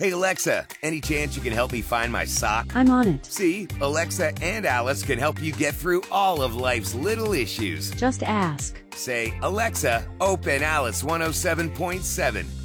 Hey Alexa, any chance you can help me find my sock? I'm on it. See, Alexa and Alice can help you get through all of life's little issues. Just ask. Say, Alexa, open Alice 107.7.